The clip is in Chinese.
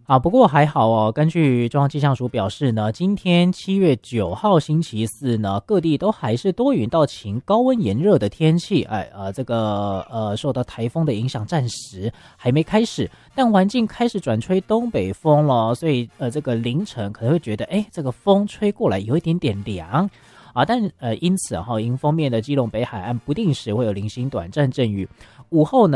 啊，不过还好哦。根据中央气象署表示呢，今天7月9号星期四呢，各地都还是多云到晴、高温炎热的天气。受到台风的影响，暂时还没开始，但环境开始转吹东北风了，所以这个凌晨可能会觉得，这个风吹过来有一点点凉。因此迎风面的基隆北海岸不定时会有零星短暂阵雨，午后呢。